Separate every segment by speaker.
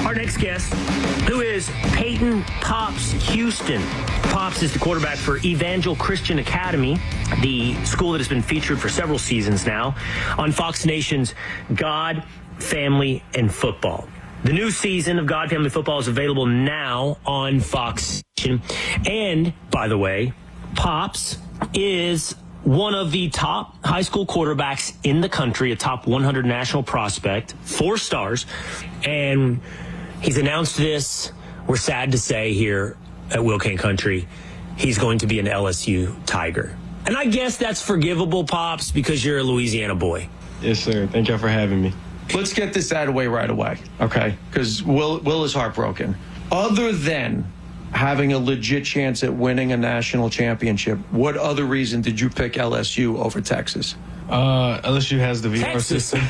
Speaker 1: our next guest, who is Peyton Pops Houston. Pops is the quarterback for Evangel Christian Academy, the school that has been featured for several seasons now on Fox Nation's God, Family, and Football. The new season of God, Family, Football is available now on Fox Nation. And, by the way, Pops is one of the top high school quarterbacks in the country, a top 100 national prospect, 4 stars. And he's announced this. We're sad to say here at Will Kane Country, he's going to be an LSU Tiger. And I guess that's forgivable, Pops, because you're a Louisiana boy.
Speaker 2: Yes, sir. Thank y'all for having me.
Speaker 3: Let's get this out of the way right away, okay? Because Will is heartbroken. Other than having a legit chance at winning a national championship, what other reason did you pick LSU over Texas?
Speaker 2: LSU has the VR
Speaker 1: Texas.
Speaker 2: system.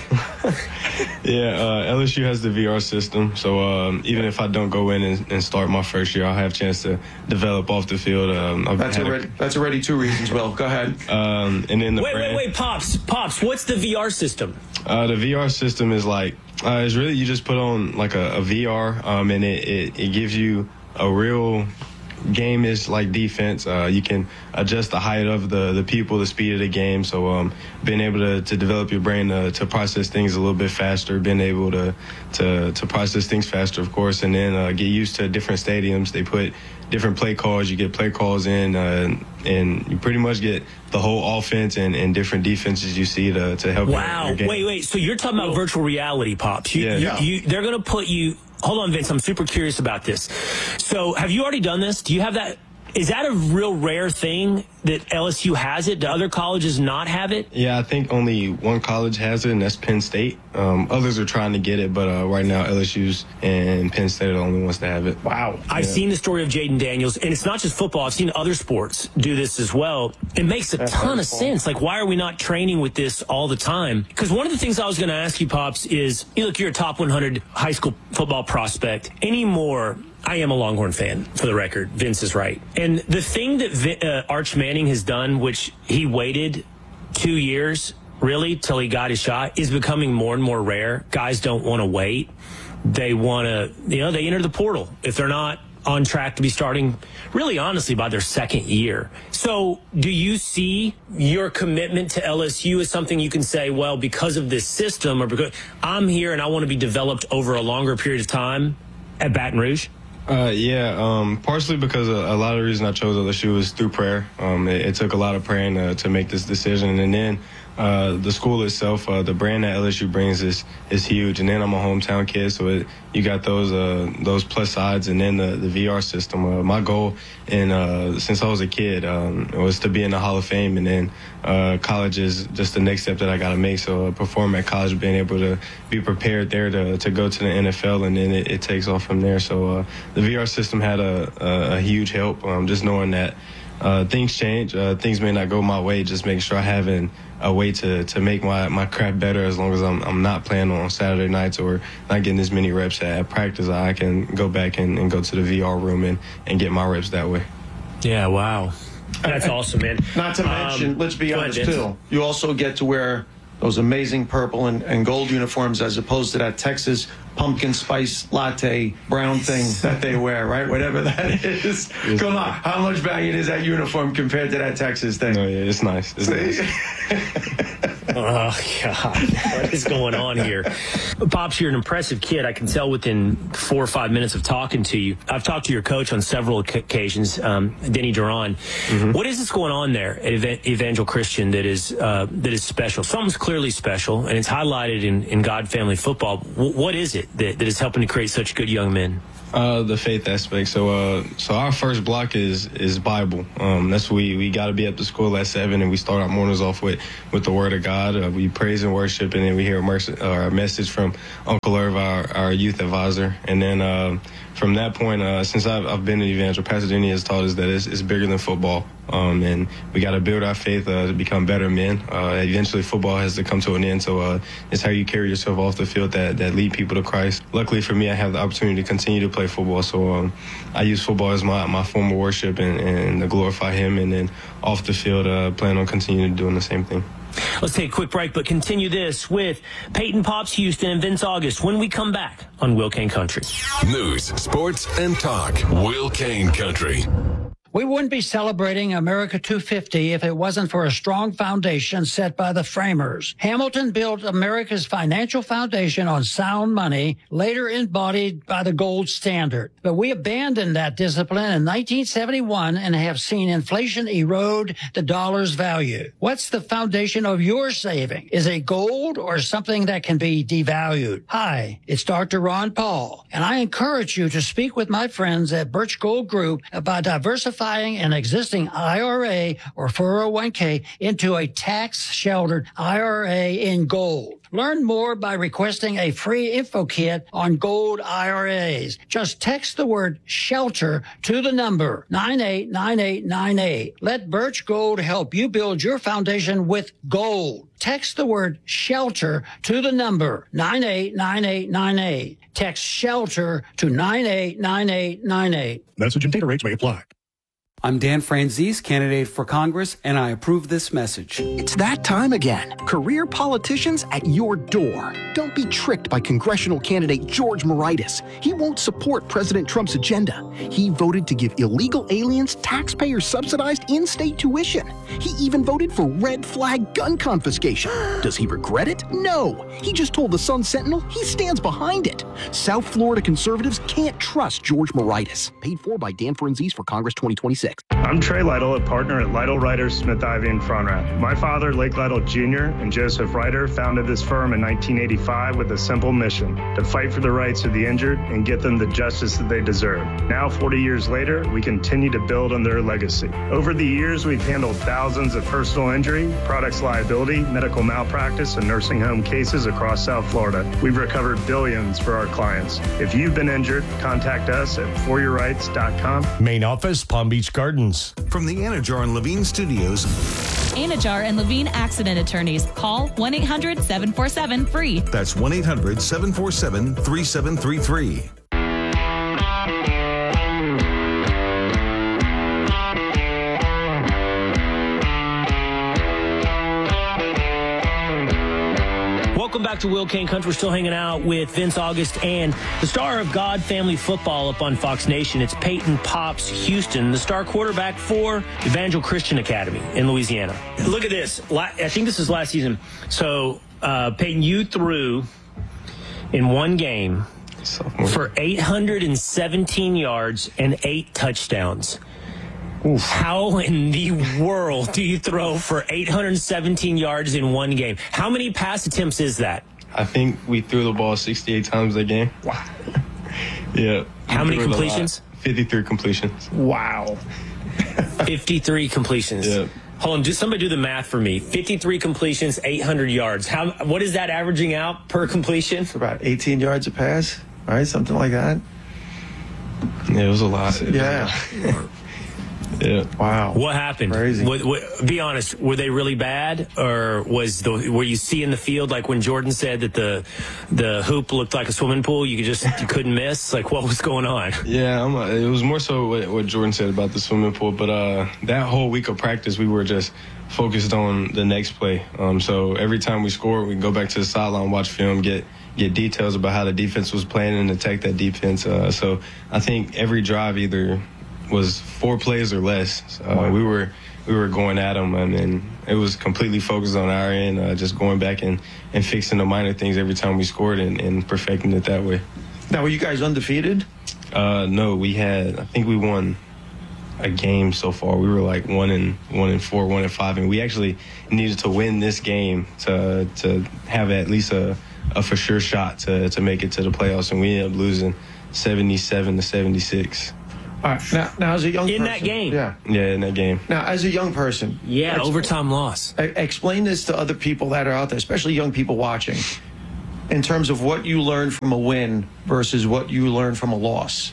Speaker 2: LSU has the VR system. So even if I don't go in and start my first year, I'll have a chance to develop off the field.
Speaker 3: That's already 2 reasons, Will. Go ahead.
Speaker 2: And then
Speaker 1: Wait, Pops, what's the VR system?
Speaker 2: The VR system is like, it's really, you just put on like a VR, and it gives you a real game is like defense. You can adjust the height of the people, the speed of the game. So being able to develop your brain to process things a little bit faster, being able to process things faster, of course, and then get used to different stadiums. They put different play calls. You get play calls in, and you pretty much get the whole offense and different defenses you see to help.
Speaker 1: Wow.
Speaker 2: Your game.
Speaker 1: Wait. So you're talking about virtual reality, Pops.
Speaker 2: Yeah.
Speaker 1: They're going to put you... Hold on, Vince. I'm super curious about this. So have you already done this? Do you have that? Is that a real rare thing that LSU has it? Do other colleges not have it?
Speaker 2: Yeah, I think only one college has it, and that's Penn State. Others are trying to get it, but right now LSU's and Penn State are the only ones to have it.
Speaker 1: Wow. I've seen the story of Jaden Daniels, and it's not just football. I've seen other sports do this as well. It makes a ton of sense. Like, why are we not training with this all the time? Because one of the things I was going to ask you, Pops, is, you're a top 100 high school football prospect. Anymore, I am a Longhorn fan, for the record. Vince is right. And the thing that Arch Manning has done, which he waited 2 years, really, till he got his shot, is becoming more and more rare. Guys don't want to wait. They want to, they enter the portal if they're not on track to be starting, really honestly, by their second year. So do you see your commitment to LSU as something you can say, well, because of this system, or because I'm here and I want to be developed over a longer period of time at Baton Rouge?
Speaker 2: Partially because a lot of the reason I chose LSU was through prayer. It took a lot of praying to make this decision. And then the school itself, the brand that LSU brings is huge. And then I'm a hometown kid, so you got those plus sides, and then the VR system. My goal since I was a kid was to be in the Hall of Fame, and then college is just the next step that I got to make. So perform at college, being able to be prepared there to go to the NFL, and then it takes off from there. So the VR system had a huge help, just knowing that things change. Things may not go my way. Just making sure I have a way to make my craft better, as long as I'm not playing on Saturday nights or not getting as many reps at practice. I can go back and go to the VR room and get my reps that way.
Speaker 1: Yeah, wow. That's awesome, man.
Speaker 3: Not to mention, let's be honest, too, you also get to wear those amazing purple and gold uniforms as opposed to that Texas pumpkin spice latte brown thing that they wear, right? Whatever that is. Come on. How much value is that uniform compared to that Texas thing?
Speaker 2: Oh, yeah, it's nice. It's nice.
Speaker 1: Oh, God. What is going on here? Pops, you're an impressive kid. I can tell within 4 or 5 minutes of talking to you. I've talked to your coach on several occasions, Denny Duran. Mm-hmm. What is this going on there at Evangel Christian that is special? Something's clearly special, and it's highlighted in God Family Football. What is it that is helping to create such good young men?
Speaker 2: The faith aspect. So our first block is Bible. That's we got to be at the school at 7, and we start our mornings off with the Word of God. We praise and worship, and then we hear a message from Uncle Irv, our youth advisor. And then from that point, since I've been in Evangel, Pastor Denny has taught us that it's bigger than football. And we got to build our faith to become better men. Eventually, football has to come to an end. So it's how you carry yourself off the field that lead people to Christ. Luckily for me, I have the opportunity to continue to play football. So I use football as my form of worship and to glorify Him. And then off the field, plan on continuing doing the same thing.
Speaker 1: Let's take a quick break, but continue this with Peyton Pops Houston and Vince August when we come back on Will Kane Country.
Speaker 4: News, sports, and talk. Will Kane Country.
Speaker 5: We wouldn't be celebrating America 250 if it wasn't for a strong foundation set by the framers. Hamilton built America's financial foundation on sound money, later embodied by the gold standard. But we abandoned that discipline in 1971 and have seen inflation erode the dollar's value. What's the foundation of your saving? Is it gold or something that can be devalued? Hi, it's Dr. Ron Paul, and I encourage you to speak with my friends at Birch Gold Group about diversifying an existing IRA or 401k into a tax-sheltered IRA in gold. Learn more by requesting a free info kit on gold IRAs. Just text the word shelter to the number 989898. Let Birch Gold help you build your foundation with gold. Text the word shelter to the number 989898. Text shelter to 989898.
Speaker 6: Message and data rates may apply.
Speaker 7: I'm Dan Franzese, candidate for Congress, and I approve this message.
Speaker 8: It's that time again. Career politicians at your door. Don't be tricked by congressional candidate George Moraitis. He won't support President Trump's agenda. He voted to give illegal aliens taxpayer-subsidized in-state tuition. He even voted for red flag gun confiscation. Does he regret it? No. He just told the Sun Sentinel he stands behind it. South Florida conservatives can't trust George Moraitis. Paid for by Dan Franzese for Congress 2026.
Speaker 9: I'm Trey Lytle, a partner at Lytle Ryder, Smith Ivey, and Fronrath. My father, Lake Lytle Jr., and Joseph Ryder founded this firm in 1985 with a simple mission: to fight for the rights of the injured and get them the justice that they deserve. Now, 40 years later, we continue to build on their legacy. Over the years, we've handled thousands of personal injury, products liability, medical malpractice, and nursing home cases across South Florida. We've recovered billions for our clients. If you've been injured, contact us at foryourrights.com.
Speaker 6: Main office, Palm Beach Gardens.
Speaker 4: From the Anajar and Levine Studios.
Speaker 10: Anajar and Levine Accident Attorneys. Call 1-800-747-FREE.
Speaker 4: That's 1-800-747-3733.
Speaker 1: Welcome back to Will Kane Country. We're still hanging out with Vince August and the star of God Family Football up on Fox Nation. It's Peyton Pops Houston, the star quarterback for Evangel Christian Academy in Louisiana. Look at this. I think this is last season. So, Peyton, you threw in one game for 817 yards and 8 touchdowns. Oof. How in the world do you throw for 817 yards in one game? How many pass attempts is that?
Speaker 2: I think we threw the ball 68 times that game.
Speaker 1: Wow.
Speaker 2: Yeah.
Speaker 1: How many completions?
Speaker 2: 53 completions.
Speaker 1: Wow. 53 completions.
Speaker 2: Yeah.
Speaker 1: Hold on, somebody do the math for me. 53 completions, 800 yards. What is that averaging out per completion?
Speaker 3: It's about 18 yards a pass, right? Something like that.
Speaker 2: Yeah, it was a lot.
Speaker 3: Yeah.
Speaker 2: Yeah.
Speaker 3: Wow.
Speaker 1: What happened?
Speaker 3: Crazy.
Speaker 1: Be honest. Were they really bad, or were you seeing the field like when Jordan said that the hoop looked like a swimming pool? You couldn't miss. Like, what was going on?
Speaker 2: Yeah, it was more so what Jordan said about the swimming pool. But that whole week of practice, we were just focused on the next play. So every time we scored, we go back to the sideline, watch film, get details about how the defense was playing, and attack that defense. So I think every drive either was 4 plays or less. Wow. We were going at them, and it was completely focused on our end, just going back and fixing the minor things every time we scored and perfecting it that way.
Speaker 3: Now, were you guys undefeated?
Speaker 2: No, I think we won a game so far. We were like 1-4, 1-5, and we actually needed to win this game to have at least a for sure shot to make it to the playoffs, and we ended up losing 77-76.
Speaker 3: All right. Now, as a young person.
Speaker 1: In that game?
Speaker 2: Yeah, in that game.
Speaker 3: Now, as a young person.
Speaker 1: Yeah, overtime loss.
Speaker 3: Explain this to other people that are out there, especially young people watching, in terms of what you learned from a win versus what you learned from a loss.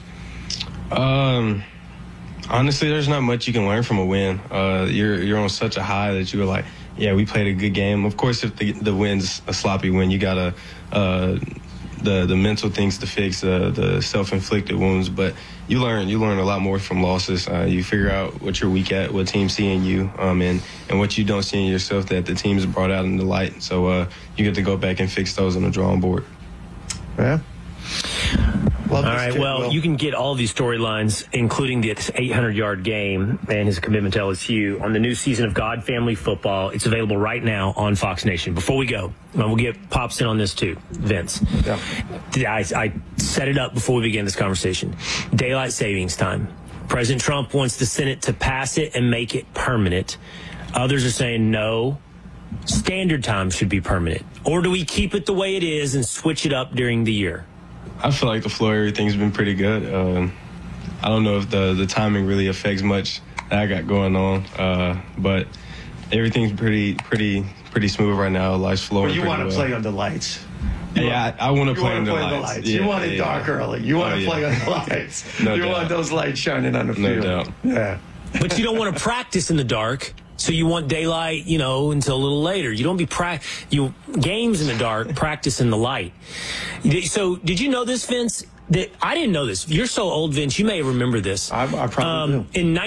Speaker 2: Honestly, there's not much you can learn from a win. You're on such a high that you were like, yeah, we played a good game. Of course, if the win's a sloppy win, you got to the mental things to fix, the self-inflicted wounds. But you learn a lot more from losses. You figure out what you're weak at, what teams see in you, and what you don't see in yourself that the team has brought out in the light. So you get to go back and fix those on the drawing board.
Speaker 3: Yeah.
Speaker 1: All right, well, you can get all of these storylines, including this 800-yard game and his commitment to LSU, on the new season of God Family Football. It's available right now on Fox Nation. Before we go, we'll get Pops in on this too, Vince. Yeah. I set it up before we began this conversation. Daylight savings time. President Trump wants the Senate to pass it and make it permanent. Others are saying no. Standard time should be permanent. Or do we keep it the way it is and switch it up during the year?
Speaker 2: I feel like the flow of everything's been pretty good. I don't know if the timing really affects much that I got going on, but everything's pretty smooth right now. Life's flowing.
Speaker 3: But you want to play under lights.
Speaker 2: I want to play under lights.
Speaker 3: You want it dark early. You want to play under lights. You want those lights shining on the field.
Speaker 2: No doubt.
Speaker 3: Yeah.
Speaker 1: But you don't want to practice in the dark. So you want daylight, until a little later. You don't be games in the dark, practice in the light. So did you know this, Vince? I didn't know this. You're so old, Vince. You may remember this.
Speaker 3: I probably do.
Speaker 1: In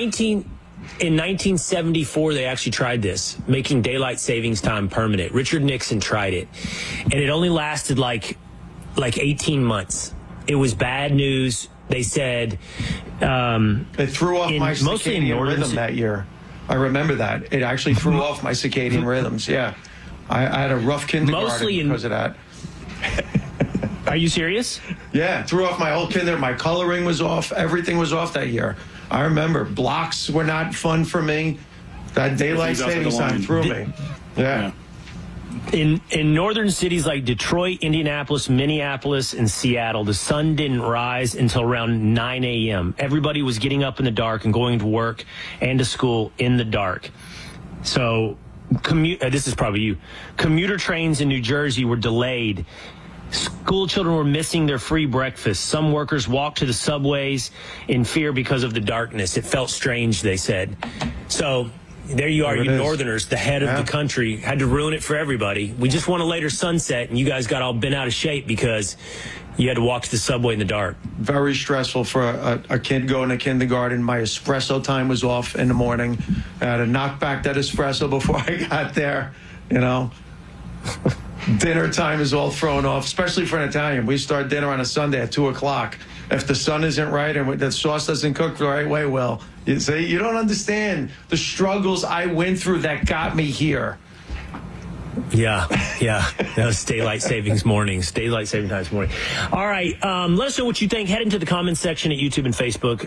Speaker 1: 1974, they actually tried this, making daylight savings time permanent. Richard Nixon tried it, and it only lasted like 18 months. It was bad news. They said
Speaker 3: they threw off my circadian rhythm that year. I remember that. It actually threw off my circadian rhythms, yeah. I had a rough kindergarten because of that.
Speaker 1: Are you serious?
Speaker 3: Yeah, threw off my whole kindergarten. My coloring was off. Everything was off that year. I remember blocks were not fun for me. That daylight savings time threw me. Yeah.
Speaker 1: In northern cities like Detroit, Indianapolis, Minneapolis, and Seattle, the sun didn't rise until around 9 a.m. Everybody was getting up in the dark and going to work and to school in the dark. So, this is probably you. Commuter trains in New Jersey were delayed. School children were missing their free breakfast. Some workers walked to the subways in fear because of the darkness. It felt strange, they said. So there you are, you Northerners, the head of the country, had to ruin it for everybody. We just want a later sunset, and you guys got all bent out of shape because you had to walk to the subway in the dark.
Speaker 3: Very stressful for a kid going to kindergarten. My espresso time was off in the morning. I had to knock back that espresso before I got there, Dinner time is all thrown off, especially for an Italian. We start dinner on a Sunday at 2 o'clock. If the sun isn't right and the sauce doesn't cook the right way, well, you don't understand the struggles I went through that got me here.
Speaker 1: Yeah. That was daylight savings mornings, daylight saving times morning. All right, let us know what you think. Head into the comments section at YouTube and Facebook.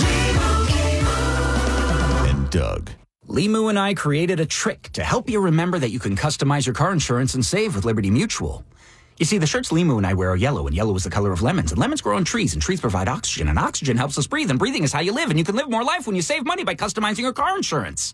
Speaker 11: And Doug. Limu and I created a trick to help you remember that you can customize your car insurance and save with Liberty Mutual. You see, the shirts Limu and I wear are yellow, and yellow is the color of lemons, and lemons grow on trees, and trees provide oxygen, and oxygen helps us breathe, and breathing is how you live, and you can live more life when you save money by customizing your car insurance.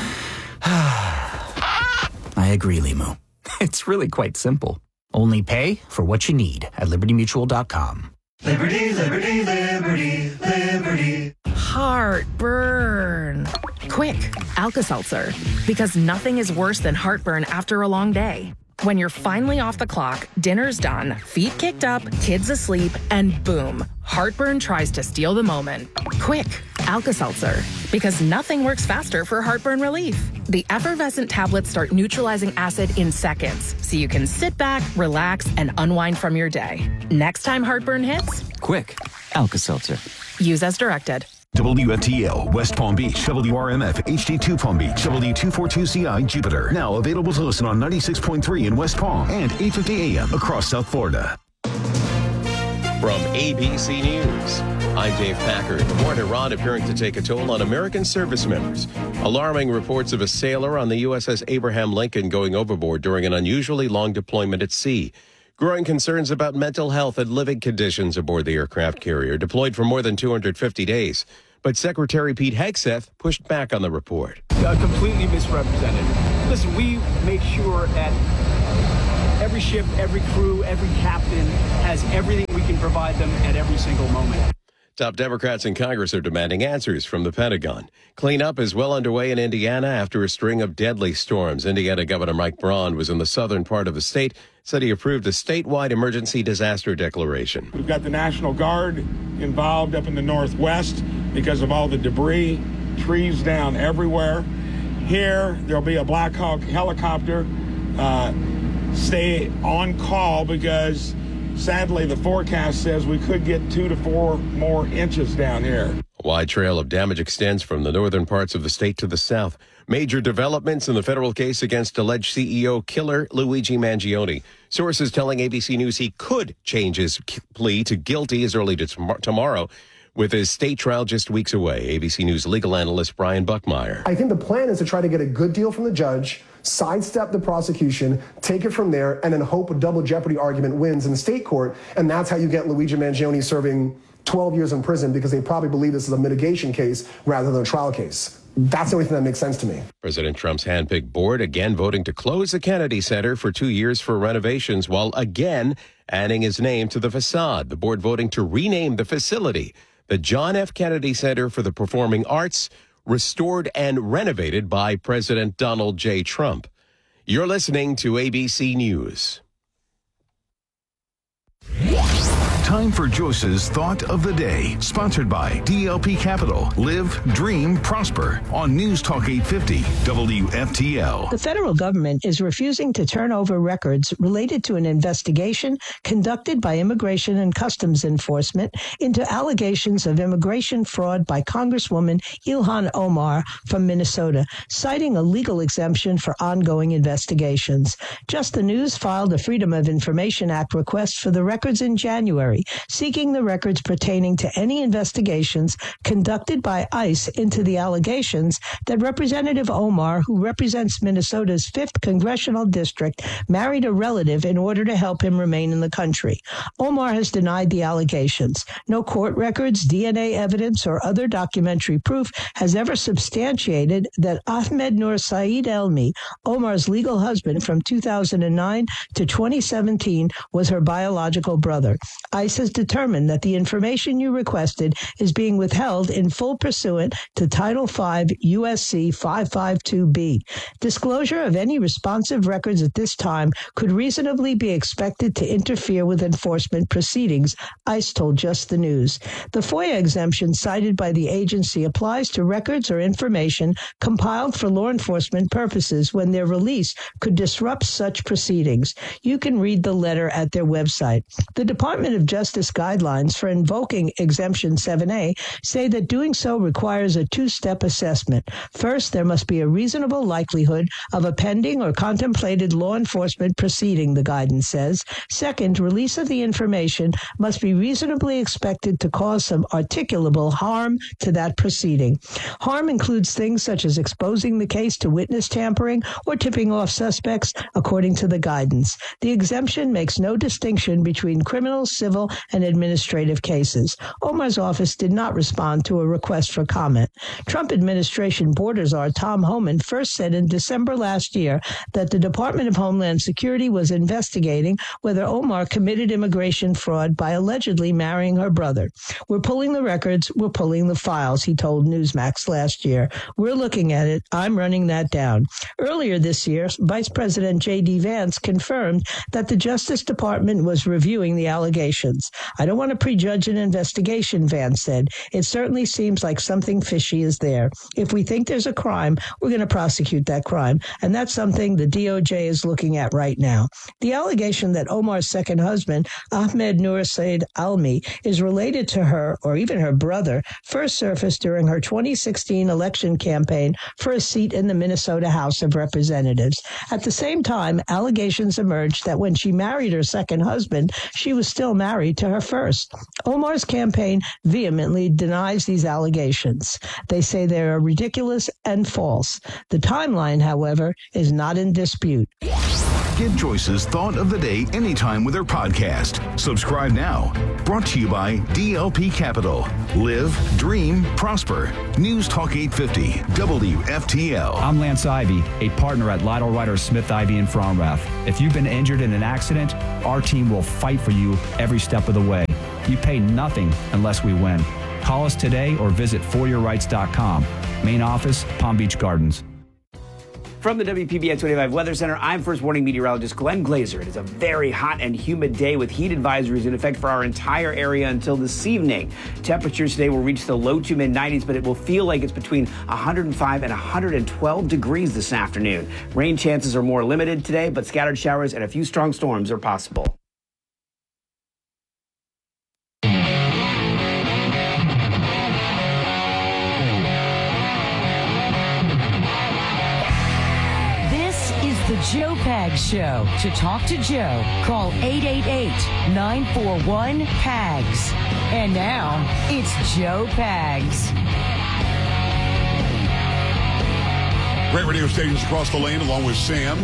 Speaker 11: I agree, Limu. It's really quite simple. Only pay for what you need at libertymutual.com.
Speaker 12: Liberty, liberty, liberty, liberty.
Speaker 13: Heartburn. Quick, Alka-Seltzer. Because nothing is worse than heartburn after a long day. When you're finally off the clock, dinner's done, feet kicked up, kids asleep, and boom, heartburn tries to steal the moment. Quick, Alka-Seltzer. Because nothing works faster for heartburn relief. The effervescent tablets start neutralizing acid in seconds, so you can sit back, relax, and unwind from your day. Next time heartburn hits,
Speaker 11: quick, Alka-Seltzer.
Speaker 13: Use as directed.
Speaker 14: WFTL, West Palm Beach, WRMF, HD2 Palm Beach, W242CI, Jupiter. Now available to listen on 96.3 in West Palm and 850 AM across South Florida.
Speaker 15: From ABC News, I'm Dave Packard. The war in Iran appearing to take a toll on American service members. Alarming reports of a sailor on the USS Abraham Lincoln going overboard during an unusually long deployment at sea. Growing concerns about mental health and living conditions aboard the aircraft carrier, deployed for more than 250 days. But Secretary Pete Hegseth pushed back on the report.
Speaker 16: Completely misrepresented. Listen, we make sure that every ship, every crew, every captain has everything we can provide them at every single moment.
Speaker 15: Top Democrats in Congress are demanding answers from the Pentagon. Cleanup is well underway in Indiana after a string of deadly storms. Indiana Governor Mike Braun was in the southern part of the state, said he approved a statewide emergency disaster declaration.
Speaker 17: We've got the National Guard involved up in the northwest because of all the debris, trees down everywhere. Here, there'll be a Black Hawk helicopter. Stay on call because sadly, the forecast says we could get 2 to 4 more inches down here.
Speaker 15: A wide trail of damage extends from the northern parts of the state to the south. Major developments in the federal case against alleged CEO killer Luigi Mangione. Sources telling ABC News he could change his plea to guilty as early as tomorrow, with his state trial just weeks away. ABC News legal analyst Brian Buckmeyer.
Speaker 18: I think the plan is to try to get a good deal from the judge, sidestep the prosecution, take it from there, and then hope a double jeopardy argument wins in the state court. And that's how you get Luigi Mangione serving 12 years in prison, because they probably believe this is a mitigation case rather than a trial case. That's the only thing that makes sense to me.
Speaker 15: President Trump's handpicked board again voting to close the Kennedy Center for 2 years for renovations, while again adding his name to the facade. The board voting to rename the facility the John F. Kennedy Center for the Performing Arts, restored and renovated by President Donald J. Trump. You're listening to ABC News.
Speaker 14: Time for Joyce's Thought of the Day, sponsored by DLP Capital. Live, dream, prosper on News Talk 850 WFTL.
Speaker 19: The federal government is refusing to turn over records related to an investigation conducted by Immigration and Customs Enforcement into allegations of immigration fraud by Congresswoman Ilhan Omar from Minnesota, citing a legal exemption for ongoing investigations. Just the News filed a Freedom of Information Act request for the records in January, seeking the records pertaining to any investigations conducted by ICE into the allegations that Representative Omar, who represents Minnesota's 5th congressional district, married a relative in order to help him remain in the country. Omar has denied the allegations. No court records, DNA evidence, or other documentary proof has ever substantiated that Ahmed Nur Saeed Elmi, Omar's legal husband from 2009 to 2017, was her biological brother. ICE has determined that the information you requested is being withheld in full pursuant to Title V U.S.C. 552B. Disclosure of any responsive records at this time could reasonably be expected to interfere with enforcement proceedings, ICE told Just the News. The FOIA exemption cited by the agency applies to records or information compiled for law enforcement purposes when their release could disrupt such proceedings. You can read the letter at their website. The Department of Justice guidelines for invoking Exemption 7A say that doing so requires a two-step assessment. First, there must be a reasonable likelihood of a pending or contemplated law enforcement proceeding, the guidance says. Second, release of the information must be reasonably expected to cause some articulable harm to that proceeding. Harm includes things such as exposing the case to witness tampering or tipping off suspects, according to the guidance. The exemption makes no distinction between criminal, civil, and administrative cases. Omar's office did not respond to a request for comment. Trump administration border czar Tom Homan first said in December last year that the Department of Homeland Security was investigating whether Omar committed immigration fraud by allegedly marrying her brother. We're pulling the records, we're pulling the files, he told Newsmax last year. We're looking at it. I'm running that down. Earlier this year, Vice President J.D. Vance confirmed that the Justice Department was reviewing the allegations. I don't want to prejudge an investigation, Vance said. It certainly seems like something fishy is there. If we think there's a crime, we're going to prosecute that crime. And that's something the DOJ is looking at right now. The allegation that Omar's second husband, Ahmed Nur Saeed Almi, is related to her or even her brother first surfaced during her 2016 election campaign for a seat in the Minnesota House of Representatives. At the same time, allegations emerged that when she married her second husband, she was still married to her first. Omar's campaign vehemently denies these allegations. They say they are ridiculous and false. The timeline, however, is not in dispute.
Speaker 14: Get Joyce's Thought of the Day anytime with her podcast. Subscribe now. Brought to you by DLP Capital. Live, dream, prosper. News Talk 850 WFTL.
Speaker 20: I'm Lance Ivy, a partner at Lytle Ryder Smith Ivy in Fromrath. If you've been injured in an accident, our team will fight for you every step of the way. You pay nothing unless we win. Call us today or visit foryourrights.com. Main office, Palm Beach Gardens.
Speaker 21: From the WPBN 25 Weather Center, I'm First Warning meteorologist Glenn Glazer. It is a very hot and humid day with heat advisories in effect for our entire area until this evening. Temperatures today will reach the low to mid-90s, but it will feel like it's between 105 and 112 degrees this afternoon. Rain chances are more limited today, but scattered showers and a few strong storms are possible.
Speaker 22: The Joe Pags Show. To talk to Joe, call 888-941-PAGS. And now, it's Joe Pags.
Speaker 23: Great radio stations across the land, along with Sam.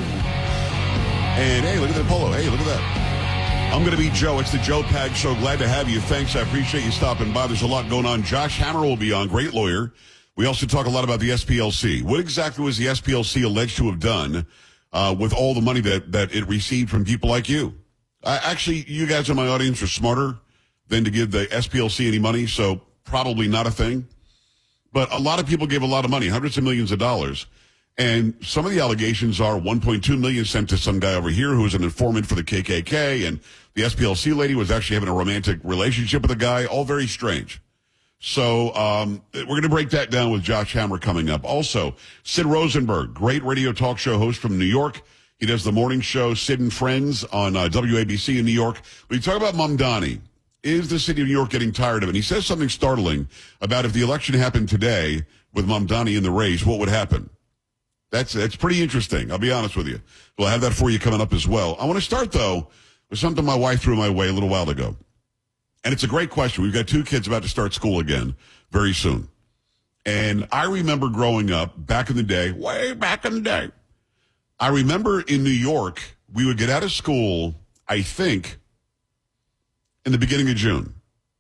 Speaker 23: And hey, look at that polo. Hey, look at that. I'm going to be Joe. It's the Joe Pags Show. Glad to have you. Thanks. I appreciate you stopping by. There's a lot going on. Josh Hammer will be on. Great lawyer. We also talk a lot about the SPLC. What exactly was the SPLC alleged to have done with all the money that it received from people like you? Actually, you guys in my audience are smarter than to give the SPLC any money, so probably not a thing. But a lot of people gave a lot of money, hundreds of millions of dollars. And some of the allegations are $1.2 million sent to some guy over here who was an informant for the KKK, and the SPLC lady was actually having a romantic relationship with a guy, all very strange. So we're going to break that down with Josh Hammer coming up. Also, Sid Rosenberg, great radio talk show host from New York. He does the morning show Sid and Friends on WABC in New York. We talk about Mamdani. Is the city of New York getting tired of it? And he says something startling about if the election happened today with Mamdani in the race, what would happen? That's pretty interesting. I'll be honest with you. We'll have that for you coming up as well. I want to start, though, with something my wife threw my way a little while ago. And it's a great question. We've got 2 kids about to start school again very soon. And I remember growing up back in the day, way back in the day. I remember in New York, we would get out of school, I think, in the beginning of June.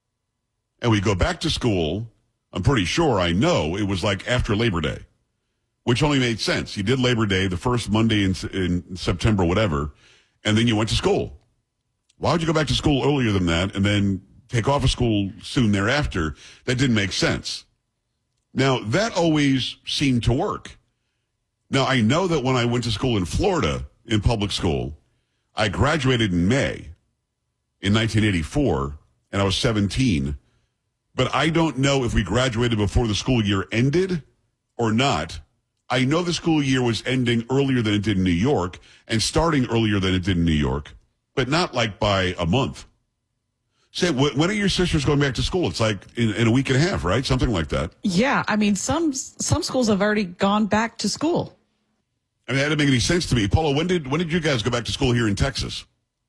Speaker 23: And we'd go back to school, I'm pretty sure, I know, it was like after Labor Day, which only made sense. You did Labor Day, the first Monday in September, whatever, and then you went to school. Why would you go back to school earlier than that and then take off of school soon thereafter? That didn't make sense. Now, that always seemed to work. Now, I know that when I went to school in Florida, in public school, I graduated in May in 1984, and I was 17. But I don't know if we graduated before the school year ended or not. I know the school year was ending earlier than it did in New York and starting earlier than it did in New York, but not like by a month. Say, when are your sisters going back to school? It's like in a week and a half, right? Something like that.
Speaker 24: Yeah, I mean, some schools have already gone back to school.
Speaker 23: I mean, that didn't make any sense to me. Paulo, when did you guys go back to school here in Texas?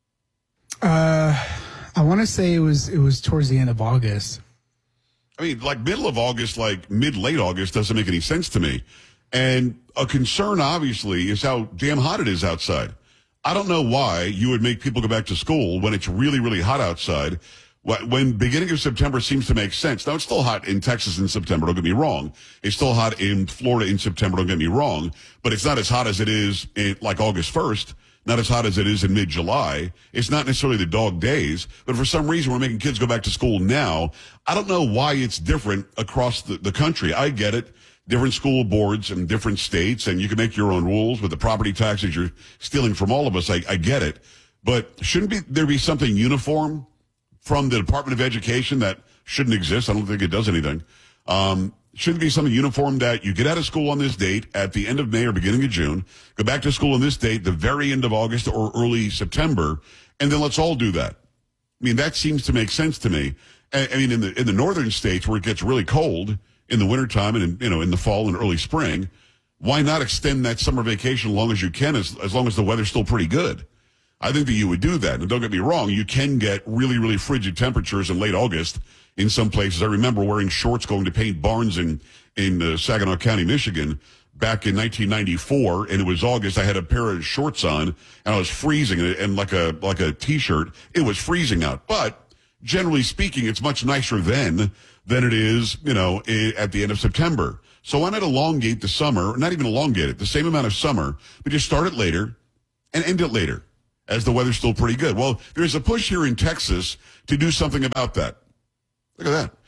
Speaker 25: I want to say it was towards the end of August.
Speaker 23: I mean, like middle of August, like mid-late August doesn't make any sense to me. And a concern, obviously, is how damn hot it is outside. I don't know why you would make people go back to school when it's really, really hot outside. When beginning of September seems to make sense. Now, it's still hot in Texas in September, don't get me wrong. It's still hot in Florida in September, don't get me wrong. But it's not as hot as it is in, like August 1st, not as hot as it is in mid-July. It's not necessarily the dog days, but for some reason we're making kids go back to school now. I don't know why it's different across the country. I get it. Different school boards in different states, and you can make your own rules with the property taxes you're stealing from all of us. I get it. But shouldn't there be something uniform from the Department of Education that shouldn't exist? I don't think it does anything. Shouldn't be something uniform that you get out of school on this date at the end of May or beginning of June, go back to school on this date, the very end of August or early September, and then let's all do that. I mean, that seems to make sense to me. I mean, in the northern states where it gets really cold in the wintertime and in the fall and early spring, why not extend that summer vacation as long as you can, as long as the weather's still pretty good? I think that you would do that. And don't get me wrong, you can get really, really frigid temperatures in late August in some places. I remember wearing shorts going to paint barns in Saginaw County, Michigan, back in 1994, and it was August. I had a pair of shorts on, and I was freezing, and like a T-shirt. It was freezing out. But generally speaking, it's much nicer then than it is, at the end of September. So why not elongate the summer, not even elongate it, the same amount of summer, but just start it later and end it later, as the weather's still pretty good. Well, there's a push here in Texas to do something about that. Look at that.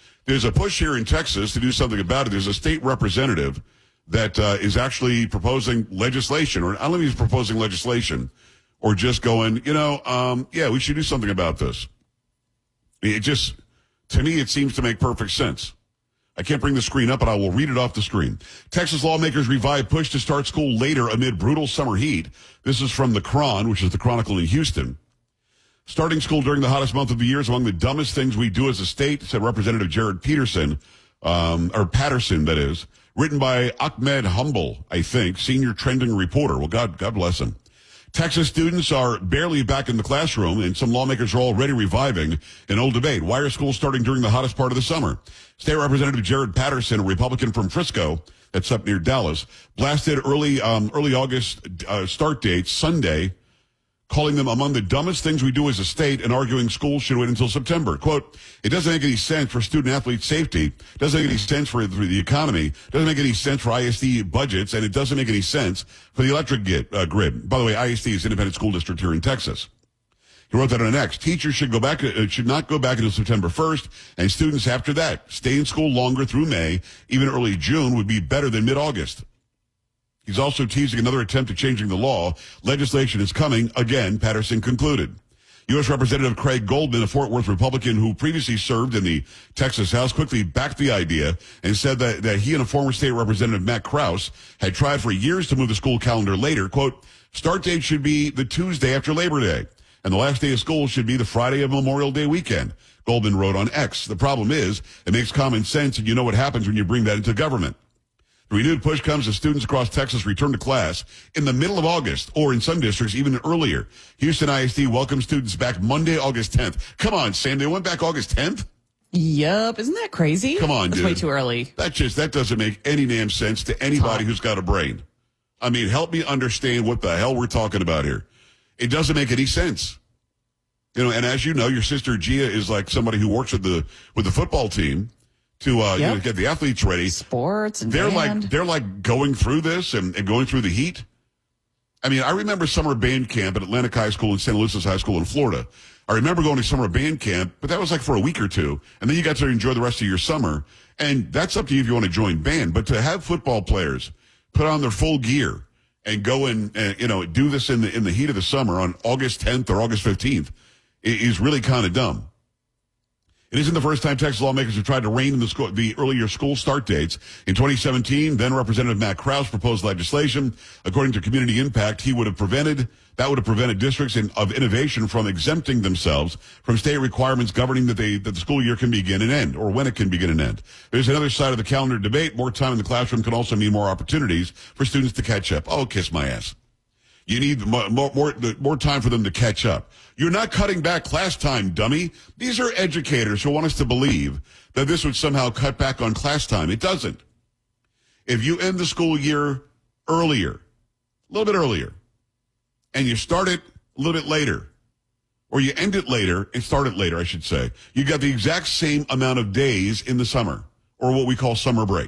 Speaker 23: There's a push here in Texas to do something about it. There's a state representative that is actually proposing legislation, or I don't know if he's proposing legislation, or just going, yeah, we should do something about this. It just, to me, it seems to make perfect sense. I can't bring the screen up, but I will read it off the screen. Texas lawmakers revive push to start school later amid brutal summer heat. This is from the Cron, which is the Chronicle in Houston. Starting school during the hottest month of the year is among the dumbest things we do as a state, said Representative Jared Patterson, that is. Written by Ahmed Humble, I think, senior trending reporter. Well, God bless him. Texas students are barely back in the classroom, and some lawmakers are already reviving an old debate. Why are schools starting during the hottest part of the summer? State Representative Jared Patterson, a Republican from Frisco, that's up near Dallas, blasted early August start dates Sunday, calling them among the dumbest things we do as a state and arguing schools should wait until September. Quote, it doesn't make any sense for student-athlete safety, doesn't make any sense for the economy, doesn't make any sense for ISD budgets, and it doesn't make any sense for the electric grid. By the way, ISD is Independent School District here in Texas. He wrote that on X. Teachers should not go back until September 1st, and students after that stay in school longer through May, even early June would be better than mid-August. He's also teasing another attempt at changing the law. Legislation is coming, again, Patterson concluded. U.S. Representative Craig Goldman, a Fort Worth Republican who previously served in the Texas House, quickly backed the idea and said that he and a former state representative, Matt Krause, had tried for years to move the school calendar later. Quote, start date should be the Tuesday after Labor Day, and the last day of school should be the Friday of Memorial Day weekend, Goldman wrote on X. The problem is, it makes common sense, and you know what happens when you bring that into government. The renewed push comes as students across Texas return to class in the middle of August, or in some districts even earlier. Houston ISD welcomes students back Monday, August 10th. Come on, Sam, they went back August 10th?
Speaker 24: Yup. Isn't that crazy?
Speaker 23: Come on,
Speaker 24: That's
Speaker 23: dude.
Speaker 24: way too early.
Speaker 23: That doesn't make any damn sense to anybody who's got a brain. I mean, help me understand what the hell we're talking about here. It doesn't make any sense. And as you know, your sister Gia is like somebody who works with the football team to get the athletes ready.
Speaker 24: Sports and
Speaker 23: they're
Speaker 24: band.
Speaker 23: like going through this and going through the heat. I mean, I remember summer band camp at Atlantic High School and Santa Lucia's High School in Florida. I remember going to summer band camp, but that was like for a week or two, and then you got to enjoy the rest of your summer. And that's up to you if you want to join band. But to have football players put on their full gear and go and do this in the heat of the summer on August 10th or August 15th is really kind of dumb. It isn't the first time Texas lawmakers have tried to rein in the earlier school start dates. In 2017, then Representative Matt Krause proposed legislation. According to Community Impact, that would have prevented districts of innovation from exempting themselves from state requirements governing that the school year can begin and end, or when it can begin and end. There's another side of the calendar debate. More time in the classroom can also mean more opportunities for students to catch up. Oh, kiss my ass. You need more time for them to catch up. You're not cutting back class time, dummy. These are educators who want us to believe that this would somehow cut back on class time. It doesn't. If you end the school year earlier, a little bit earlier, and you start it a little bit later, or you end it later and start it later, I should say, you got the exact same amount of days in the summer, or what we call summer break.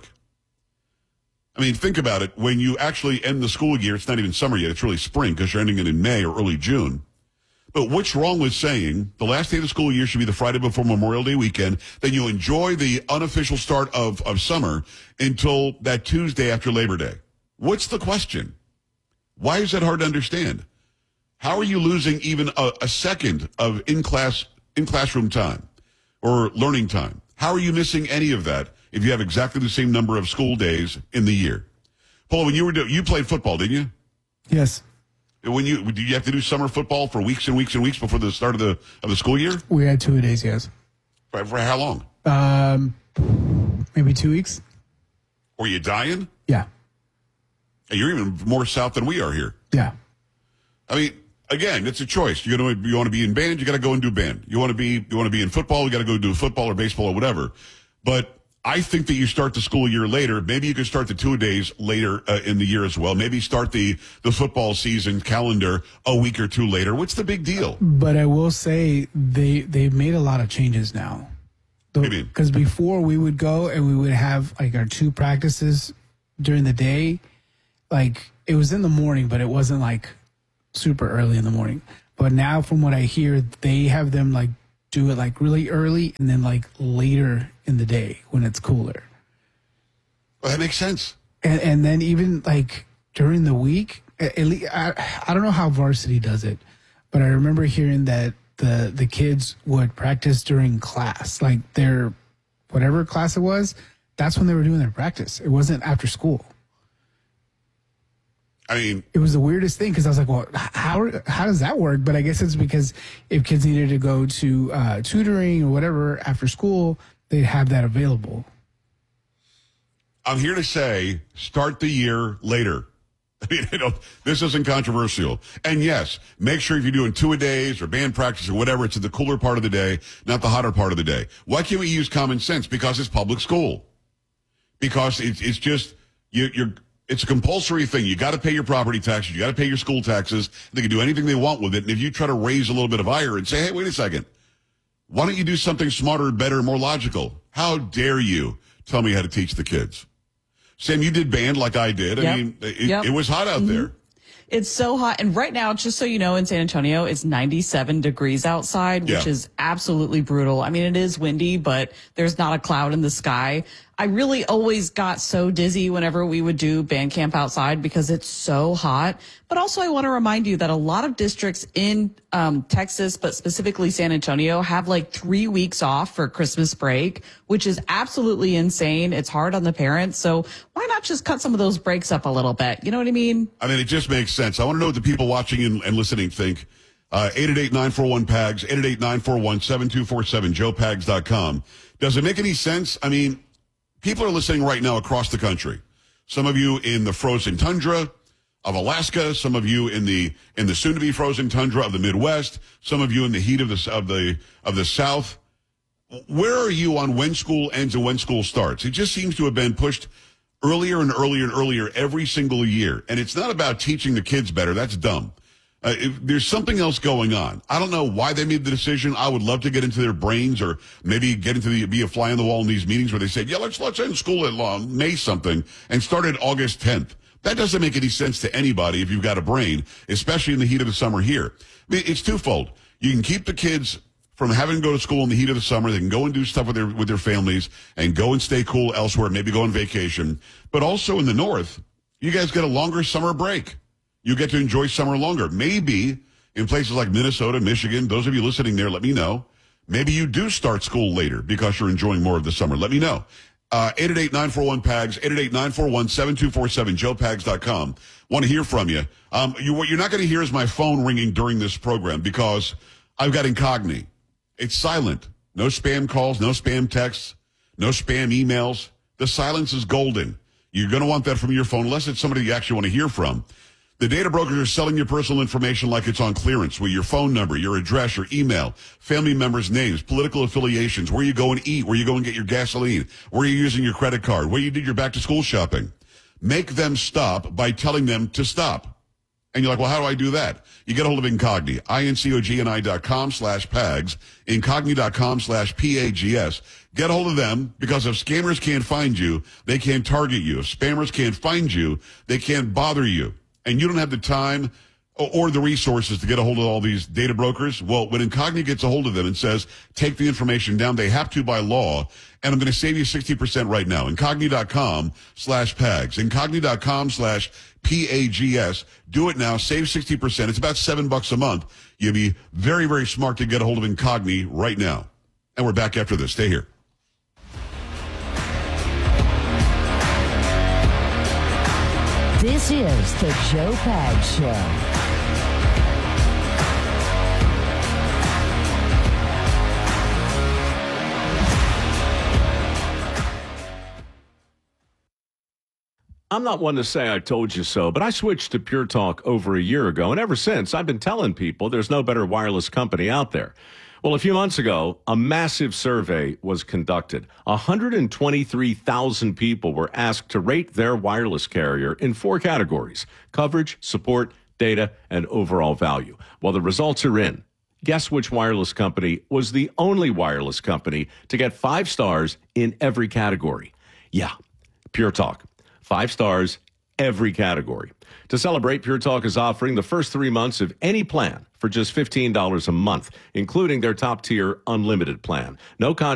Speaker 23: I mean, think about it. When you actually end the school year, it's not even summer yet. It's really spring because you're ending it in May or early June. But what's wrong with saying the last day of the school year should be the Friday before Memorial Day weekend? Then you enjoy the unofficial start of summer until that Tuesday after Labor Day. What's the question? Why is that hard to understand? How are you losing even a second of in-classroom time or learning time? How are you missing any of that if you have exactly the same number of school days in the year? Paul, when you played football, didn't you?
Speaker 25: Yes.
Speaker 23: Did you have to do summer football for weeks and weeks and weeks before the start of the school year?
Speaker 25: We had 2 days, yes.
Speaker 23: For how long?
Speaker 25: Maybe 2 weeks.
Speaker 23: Were you dying?
Speaker 25: Yeah.
Speaker 23: And you're even more south than we are here.
Speaker 25: Yeah.
Speaker 23: I mean, again, it's a choice. You want to be in band, you got to go and do band. You want to be in football, you got to go do football or baseball or whatever. But I think that you start the school year later. Maybe you could start the 2 days later in the year as well. Maybe start the football season calendar a week or two later. What's the big deal?
Speaker 25: But I will say they've made a lot of changes now. Because before we would go and we would have like our 2 practices during the day. Like it was in the morning, but it wasn't like super early in the morning. But now from what I hear, they have them like do it like really early and then like later in the day when it's cooler.
Speaker 23: Well, that makes sense.
Speaker 25: And then even like during the week, at least, I don't know how varsity does it, but I remember hearing that the kids would practice during class, like their whatever class it was. That's when they were doing their practice. It wasn't after school.
Speaker 23: I mean,
Speaker 25: it was the weirdest thing because I was like, well, how does that work? But I guess it's because if kids needed to go to tutoring or whatever after school, they'd have that available.
Speaker 23: I'm here to say, start the year later. I mean, this isn't controversial. And yes, make sure if you're doing 2-a-days or band practice or whatever, it's in the cooler part of the day, not the hotter part of the day. Why can't we use common sense? Because it's public school. Because it's just, it's a compulsory thing. You got to pay your property taxes. You got to pay your school taxes. They can do anything they want with it. And if you try to raise a little bit of ire and say, hey, wait a second, why don't you do something smarter, better, more logical? How dare you tell me how to teach the kids? Sam, you did band like I did.
Speaker 24: Yep.
Speaker 23: I mean, it was hot out there.
Speaker 24: It's so hot. And right now, just so you know, in San Antonio, it's 97 degrees outside, which is absolutely brutal. I mean, it is windy, but there's not a cloud in the sky. I really always got so dizzy whenever we would do band camp outside because it's so hot. But also, I want to remind you that a lot of districts in Texas, but specifically San Antonio, have like 3 weeks off for Christmas break, which is absolutely insane. It's hard on the parents. So why not just cut some of those breaks up a little bit? You know what I mean?
Speaker 23: I mean, it just makes sense. I want to know what the people watching and listening think. 888-941-PAGS, 888-941-7247, joepags.com. Does it make any sense? I mean, people are listening right now across the country. Some of you in the frozen tundra of Alaska, some of you in the soon-to-be frozen tundra of the Midwest, some of you in the heat of the South. Where are you on when school ends and when school starts? It just seems to have been pushed earlier and earlier and earlier every single year. And it's not about teaching the kids better. That's dumb. There's something else going on. I don't know why they made the decision. I would love to get into their brains or maybe get into be a fly on the wall in these meetings where they said, yeah, let's end school at May something and start at August 10th. That doesn't make any sense to anybody if you've got a brain, especially in the heat of the summer here. I mean, it's twofold. You can keep the kids from having to go to school in the heat of the summer. They can go and do stuff with their families and go and stay cool elsewhere, maybe go on vacation. But also in the north, you guys get a longer summer break. You get to enjoy summer longer. Maybe in places like Minnesota, Michigan, those of you listening there, let me know. Maybe you do start school later because you're enjoying more of the summer. Let me know. 888-941-PAGS, 888-941-7247, joepags.com. Want to hear from you. What you're not going to hear is my phone ringing during this program because I've got incognito. It's silent. No spam calls, no spam texts, no spam emails. The silence is golden. You're going to want that from your phone unless it's somebody you actually want to hear from. The data brokers are selling your personal information like it's on clearance with your phone number, your address, your email, family members' names, political affiliations, where you go and eat, where you go and get your gasoline, where you're using your credit card, where you did your back-to-school shopping. Make them stop by telling them to stop. And you're like, well, how do I do that? You get a hold of Incogni, incogni.com/PAGS, incogni.com/PAGS. Get a hold of them because if scammers can't find you, they can't target you. If spammers can't find you, they can't bother you. And you don't have the time or the resources to get a hold of all these data brokers. Well, when Incogni gets a hold of them and says, take the information down, they have to by law. And I'm going to save you 60% right now. Incogni.com/PAGS. Incogni.com/PAGS. Do it now. Save 60%. It's about $7 a month. You'd be very, very smart to get a hold of Incogni right now. And we're back after this. Stay here.
Speaker 22: This is the Joe Pags Show.
Speaker 5: I'm not one to say I told you so, but I switched to Pure Talk over a year ago, and ever since, I've been telling people there's no better wireless company out there. Well, a few months ago, a massive survey was conducted. 123,000 people were asked to rate their wireless carrier in 4 categories: coverage, support, data, and overall value. Well, the results are in. Guess which wireless company was the only wireless company to get 5 stars in every category? Yeah, Pure Talk. 5 stars every category. To celebrate, Pure Talk is offering the first 3 months of any plan for just $15 a month, including their top-tier unlimited plan. No